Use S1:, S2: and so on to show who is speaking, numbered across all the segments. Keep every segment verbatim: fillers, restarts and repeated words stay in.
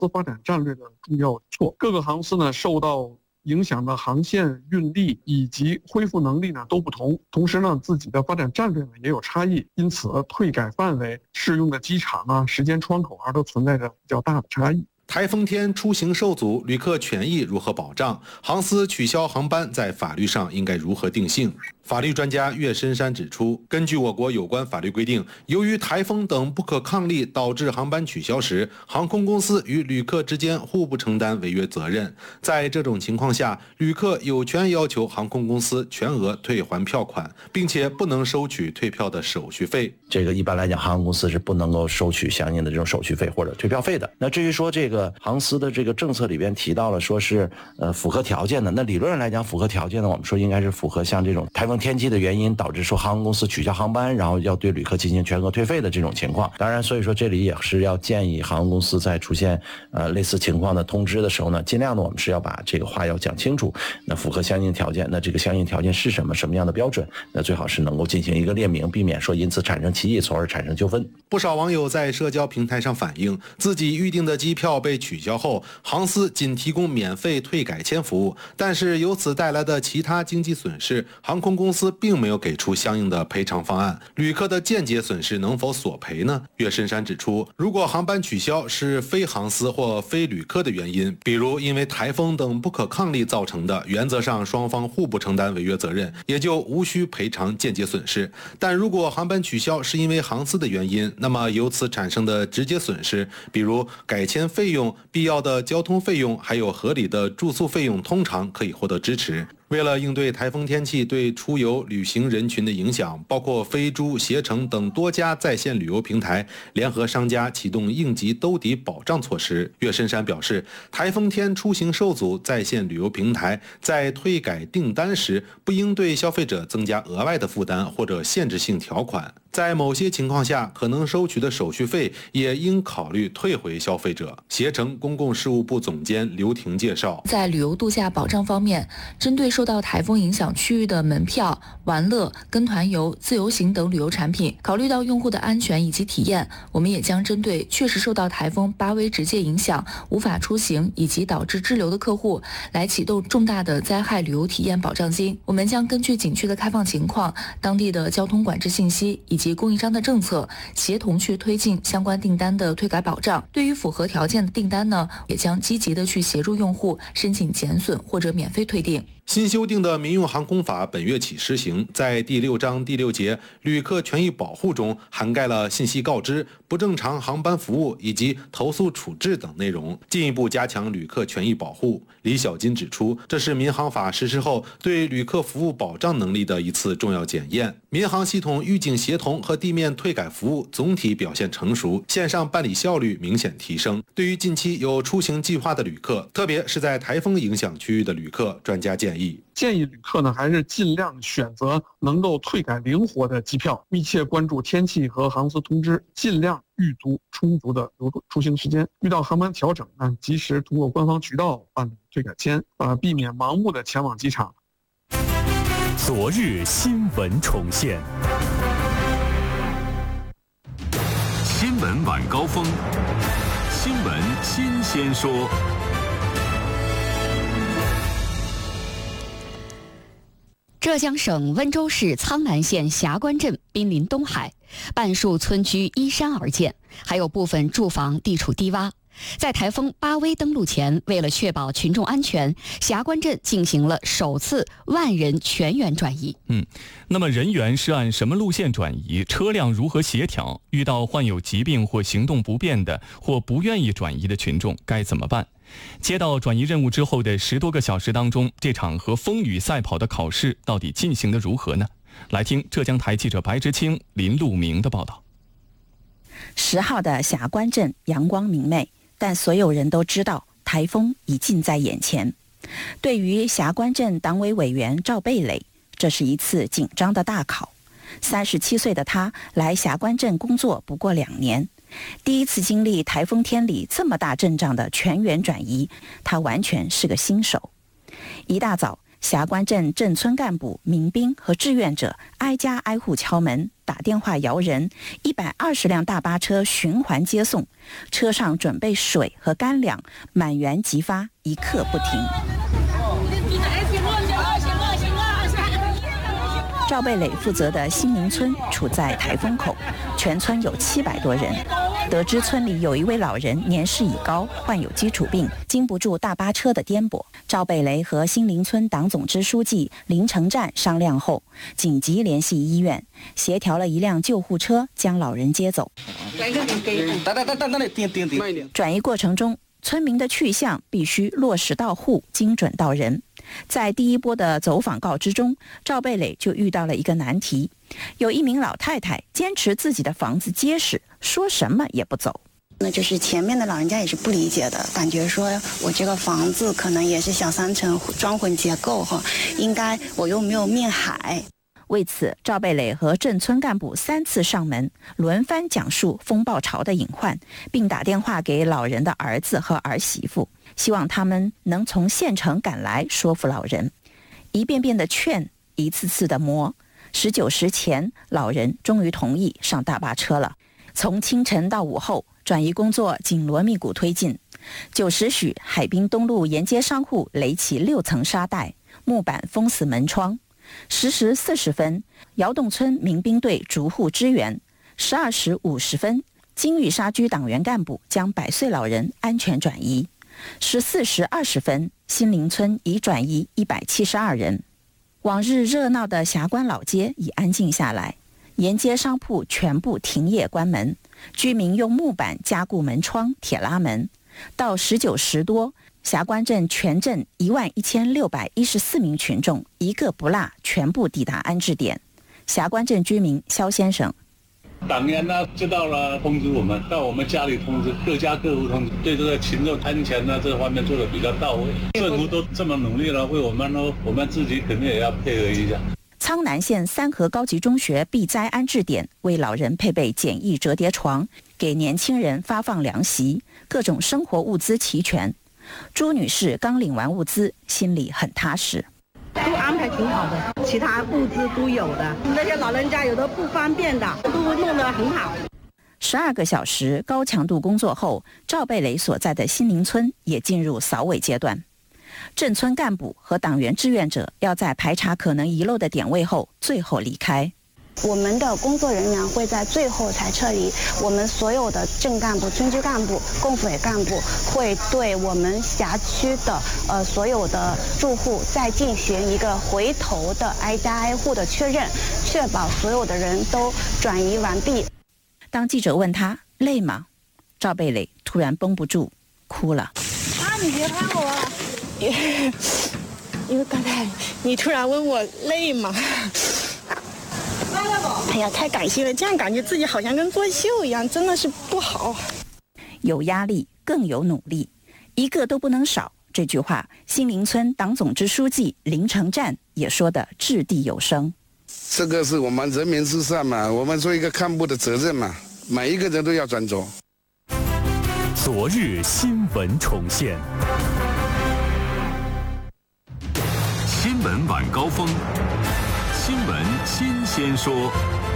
S1: 司发展战略的重要举措。各个航司呢受到影响的航线运力以及恢复能力呢都不同，同时呢自己的发展战略呢也有差异，因此退改范围、适用的机场啊、时间窗口啊都存在着比较大的差异。
S2: 台风天出行受阻，旅客权益如何保障？航司取消航班在法律上应该如何定性？法律专家岳深山指出，根据我国有关法律规定，由于台风等不可抗力导致航班取消时，航空公司与旅客之间互不承担违约责任。在这种情况下，旅客有权要求航空公司全额退还票款，并且不能收取退票的手续费。
S3: 这个一般来讲，航空公司是不能够收取相应的这种手续费或者退票费的。那至于说这个航司的这个政策里边提到了说是呃符合条件的，那理论上来讲符合条件呢，我们说应该是符合像这种台风天气的原因导致说航空公司取消航班，然后要对旅客进行全额退费的这种情况。当然，所以说这里也是要建议航空公司在出现呃类似情况的通知的时候呢，尽量的我们是要把这个话要讲清楚。那符合相应条件，那这个相应条件是什么？什么样的标准？那最好是能够进行一个列明，避免说因此产生歧义，从而产生纠纷。
S2: 不少网友在社交平台上反映，自己预定的机票被取消后，航司仅提供免费退改签服务，但是由此带来的其他经济损失，航空公司并没有给出相应的赔偿方案。旅客的间接损失能否索赔呢？岳深山指出，如果航班取消是非航司或非旅客的原因，比如因为台风等不可抗力造成的，原则上双方互不承担违约责任，也就无需赔偿间接损失。但如果航班取消是因为航司的原因，那么由此产生的直接损失，比如改签费用、必要的交通费用，还有合理的住宿费用，通常可以获得支持。为了应对台风天气对出游旅行人群的影响，包括飞猪、携程等多家在线旅游平台联合商家启动应急兜底保障措施。岳深山表示，台风天出行受阻，在线旅游平台在退改订单时，不应对消费者增加额外的负担或者限制性条款。在某些情况下，可能收取的手续费也应考虑退回消费者。携程公共事务部总监刘婷介绍，
S4: 在旅游度假保障方面，针对受到台风影响区域的门票、玩乐、跟团游、自由行等旅游产品，考虑到用户的安全以及体验，我们也将针对确实受到台风巴威直接影响、无法出行以及导致滞留的客户，来启动重大的灾害旅游体验保障金。我们将根据景区的开放情况、当地的交通管制信息以及供应商的政策，协同去推进相关订单的退改保障。对于符合条件的订单呢，也将积极的去协助用户申请减损或者免费退订。
S2: 新修订的民用航空法本月起施行，在第六章第六节旅客权益保护中涵盖了信息告知、不正常航班服务以及投诉处置等内容，进一步加强旅客权益保护。李小金指出，这是民航法实施后对旅客服务保障能力的一次重要检验。民航系统预警协同和地面退改服务总体表现成熟，线上办理效率明显提升。对于近期有出行计划的旅客，特别是在台风影响区域的旅客，专家建议
S1: 建议旅客呢还是尽量选择能够退改灵活的机票，密切关注天气和航司通知，尽量预读充足的出行时间。遇到航班调整呢，及时通过官方渠道办理退改签，呃，避免盲目的前往机场。
S5: 昨日新闻重现，新闻晚高峰，新闻新鲜说。
S6: 浙江省温州市苍南县霞关镇濒临东海，半数村居依山而建，还有部分住房地处低洼。在台风巴威登陆前，为了确保群众安全，霞关镇进行了首次万人全员转移。
S5: 嗯，那么人员是按什么路线转移？车辆如何协调？遇到患有疾病或行动不便的或不愿意转移的群众该怎么办？接到转移任务之后的十多个小时当中，这场和风雨赛跑的考试到底进行得如何呢？来听浙江台记者白之清、林路明的报道。
S7: 十号的霞关镇阳光明媚，但所有人都知道台风已近在眼前。对于霞关镇党委委员赵贝磊，这是一次紧张的大考。三十七岁的他来霞关镇工作不过两年，第一次经历台风天里这么大阵仗的全员转移，他完全是个新手。一大早， 霞关镇镇村干部、民兵和志愿者挨家挨户敲门、打电话摇人，一百二十辆大巴车循环接送，车上准备水和干粮，满员即发，一刻不停。赵贝磊负责的新民村处在台风口，全村有七百多人。得知村里有一位老人年事已高，患有基础病，经不住大巴车的颠簸。赵贝雷和新林村党总支书记林成战商量后，紧急联系医院，协调了一辆救护车将老人接走。转移过程中，村民的去向必须落实到户，精准到人。在第一波的走访告知中，赵贝磊就遇到了一个难题，有一名老太太坚持自己的房子结实，说什么也不走。
S8: 那就是前面的老人家也是不理解的，感觉说我这个房子可能也是小三层装混结构哈，应该我又没有面海。
S7: 为此，赵贝磊和镇村干部三次上门，轮番讲述风暴潮的隐患，并打电话给老人的儿子和儿媳妇，希望他们能从县城赶来说服老人。一遍遍的劝，一次次的磨，十九时前，老人终于同意上大巴车了。从清晨到午后，转移工作紧锣密鼓推进。九时许，海滨东路沿街商户垒起六层沙袋，木板封死门窗。十时四十分，窑洞村民兵队逐户支援。十二时五十分，金玉沙居党员干部将百岁老人安全转移。十四时二十分，新林村已转移一百七十二人。往日热闹的霞关老街已安静下来，沿街商铺全部停业关门，居民用木板加固门窗、铁拉门。到十九时多，霞关镇全镇一万一千六百一十四名群众一个不落全部抵达安置点。霞关镇居民肖先生，
S9: 党员呢知道了通知我们，到我们家里通知，各家各户通知，对这个群众安全呢这方面做得比较到位。政府都这么努力了，为我们呢，我们自己肯定也要配合一下。
S7: 苍南县三河高级中学避灾安置点为老人配备简易折叠床，给年轻人发放凉席，各种生活物资齐全。朱女士刚领完物资，心里很踏实。
S10: 都安排挺好的，其他物资都有的，那些老人家有的不方便的，都弄得很好。
S7: 十二个小时高强度工作后，赵贝磊所在的新林村也进入扫尾阶段。镇村干部和党员志愿者要在排查可能遗漏的点位后，最后离开。
S8: 我们的工作人员会在最后才撤离，我们所有的镇干部、村支干部、共委干部会对我们辖区的呃所有的住户再进行一个回头的挨家挨户的确认，确保所有的人都转移完毕。
S7: 当记者问他累吗，赵贝磊突然绷不住哭了。
S10: 啊，你别拍我，因为刚才你突然问我累吗？哎呀，太感谢了！这样感觉自己好像跟作秀一样，真的是不好。
S7: 有压力更有努力，一个都不能少。这句话，新林村党总支书记林成战也说得掷地有声。
S11: 这个是我们人民至上嘛，我们做一个干部的责任嘛，每一个人都要专注。
S12: 昨日新闻重现，
S13: 新闻晚高峰。新闻新鲜说，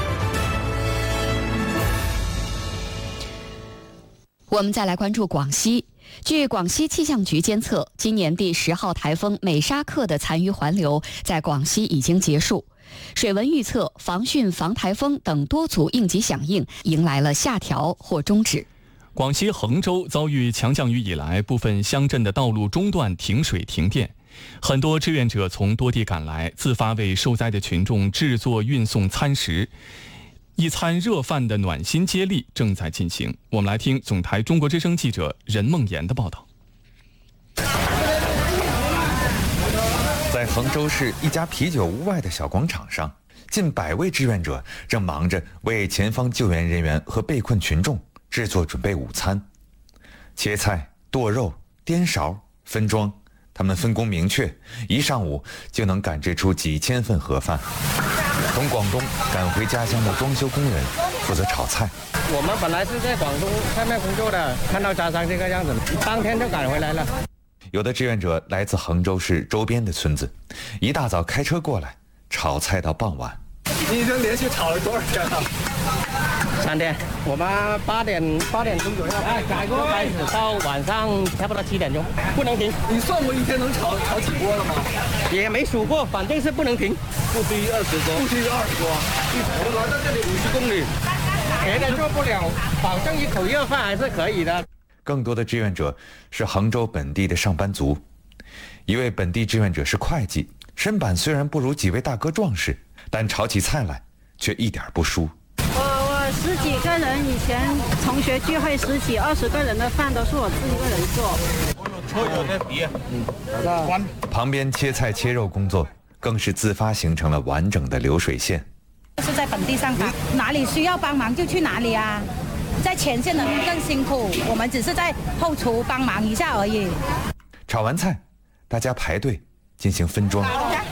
S6: 我们再来关注广西。据广西气象局监测，今年第十号台风美沙克的残余环流在广西已经结束，水文预测、防汛、防台风等多组应急响应迎来了下调或终止。
S5: 广西衡州遭遇强降雨以来，部分乡镇的道路中断停水停电。很多志愿者从多地赶来，自发为受灾的群众制作运送餐食，一餐热饭的暖心接力正在进行。我们来听总台中国之声记者任梦妍的报道。
S14: 在衡州市一家啤酒屋外的小广场上，近百位志愿者正忙着为前方救援人员和被困群众制作准备午餐，切菜、剁肉、颠勺、分装。他们分工明确，一上午就能赶制出几千份盒饭。从广东赶回家乡的装修工人负责炒菜。
S15: 我们本来是在广东开卖工作的，看到家乡这个样子，当天就赶回来了。
S14: 有的志愿者来自杭州市周边的村子，一大早开车过来，炒菜到傍晚。
S15: 你已经连续炒了多少天了？
S16: 三天。我们八点八点钟左右，哎，改锅开始到晚上差不多七点钟，不能停。
S15: 你算过一天能炒炒几锅了吗？
S16: 也没数过，反正是不能停，
S15: 不低于二十锅，不低于二十锅。我来到这里五十公里，
S16: 别的做不了，保证一口热饭还是可以的。
S14: 更多的志愿者是杭州本地的上班族，一位本地志愿者是会计，身板虽然不如几位大哥壮实，但炒起菜来却一点不输。
S10: 我我十几个人，以前同学聚会十几二十个人的饭都是我自己一个人做。
S15: 抽油的笔，
S14: 嗯，旁边切菜切肉工作更是自发形成了完整的流水线。
S17: 是在本地上班，哪里需要帮忙就去哪里啊。在前线的人更辛苦，我们只是在后厨帮忙一下而已。
S14: 炒完菜，大家排队进行分装。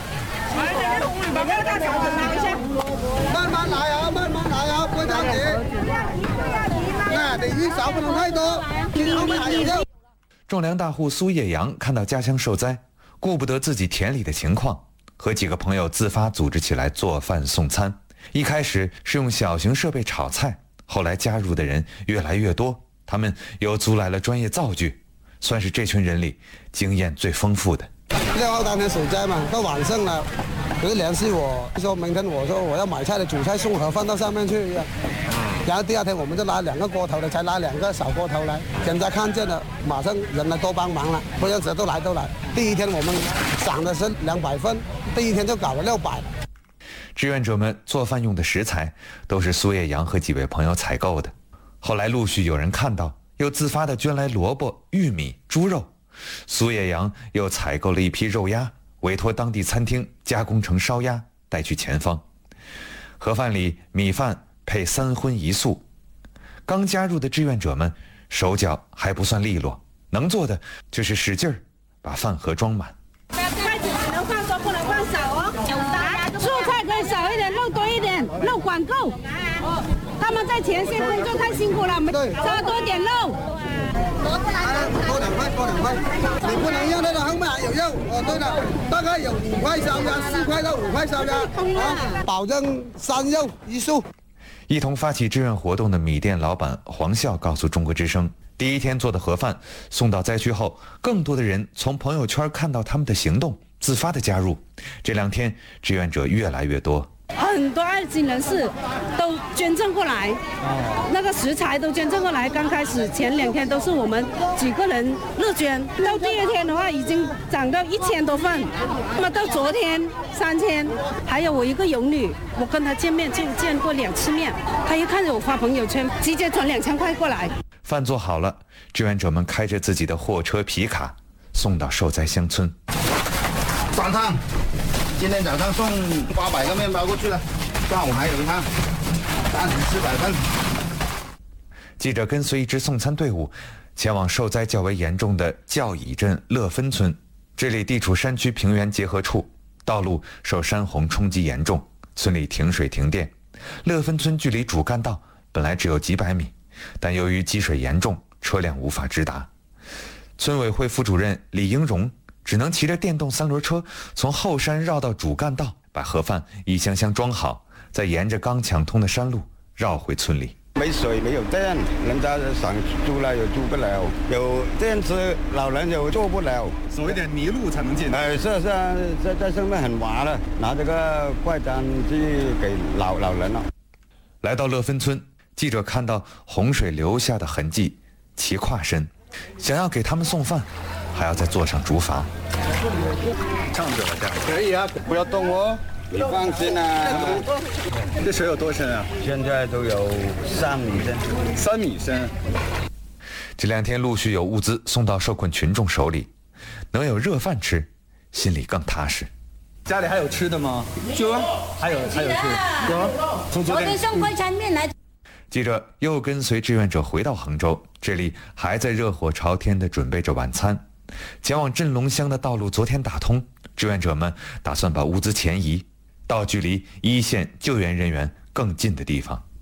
S18: 慢慢来啊，慢慢来啊，不着急。那得一勺不能太多，后面还有肉。
S14: 种粮大户苏叶阳看到家乡受灾，顾不得自己田里的情况，和几个朋友自发组织起来做饭送餐。一开始是用小型设备炒菜，后来加入的人越来越多，他们又租来了专业灶具，算是这群人里经验最丰富的。
S18: 六号当天水灾嘛，到晚上了，有人联系我，说明天我说我要买菜的煮菜送盒饭到上面去，然后第二天我们就拿两个锅头的，才拿两个小锅头来，人家看见了，马上人来多帮忙了，不认识都来都来。第一天我们想的是两百份，第一天就搞了六百。
S14: 志愿者们做饭用的食材都是苏叶阳和几位朋友采购的，后来陆续有人看到，又自发地捐来萝卜、玉米、猪肉。苏叶阳又采购了一批肉鸭，委托当地餐厅加工成烧鸭，带去前方。盒饭里米饭配三荤一素。刚加入的志愿者们手脚还不算利落，能做的就是使劲儿把饭盒装满。
S10: 筷子只能放多，不能放少哦。蔬菜可以少一点，肉多一点，肉管够。他们在前线工作太辛苦了，杀多点肉。
S18: 多两块，多两块，你不能让那个后面还有肉。哦，对了，大概有五块烧鸭，四块到五块烧鸭，啊，保证三肉一素。
S14: 一同发起志愿活动的米店老板黄笑告诉中国之声，第一天做的盒饭送到灾区后，更多的人从朋友圈看到他们的行动，自发的加入。这两天志愿者越来越多。
S10: 很多爱心人士都捐赠过来，那个食材都捐赠过来。刚开始前两天都是我们几个人日捐，到第二天的话已经涨到一千多份，那么到昨天三千。还有我一个游女，我跟她见面就见过两次面，她一看着我发朋友圈，直接转两千块过来。
S14: 饭做好了，志愿者们开着自己的货车皮卡送到受灾乡村。
S18: 三趟。今天早上送八百个面包过去了，上午还有一趟，三十四百份。
S14: 记者跟随一支送餐队伍，前往受灾较为严重的教乙镇乐芬村。这里地处山区平原结合处，道路受山洪冲击严重，村里停水停电。乐芬村距离主干道本来只有几百米，但由于积水严重，车辆无法直达。村委会副主任李英荣只能骑着电动三轮车从后山绕到主干道，把盒饭一箱箱装好，再沿着刚抢通的山路绕回村里。
S19: 没水没有电，人家想住了又住不了，有电池老人又坐不了，
S15: 走一点泥路才能进。
S19: 哎，是是啊，在在上面很滑了，拿这个怪单去给老老人了。
S14: 来到乐芬村，记者看到洪水留下的痕迹，齐跨身，想要给他们送饭，还要再坐上竹筏。
S15: 唱着了这样
S19: 可以啊，不要动哦，你放心啊。
S15: 这水有多深啊？
S19: 现在都有三米深。
S15: 三米深。
S14: 这两天陆续有物资送到受困群众手里，能有热饭吃，心里更踏实。
S15: 家里还有吃的吗？有啊，还有还有吃，有啊。
S17: 昨天送快餐面来。
S14: 记者又跟随志愿者回到杭州，这里还在热火朝天地准备着晚餐。前往镇龙乡的道路昨天打通，志愿者们打算把物资前移到距离一线救援人员更近的地方。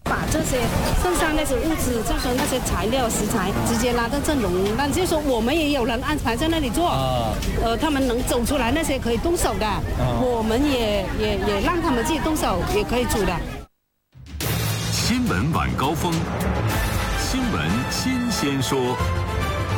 S10: 把这些剩下那些物资，就是说那些材料食材，直接拉到阵容，那就是说我们也有人安排在那里做，啊、呃，他们能走出来那些可以动手的，啊、我们也也也让他们自己动手，也可以煮的。
S13: 新闻晚高峰，新闻新鲜说。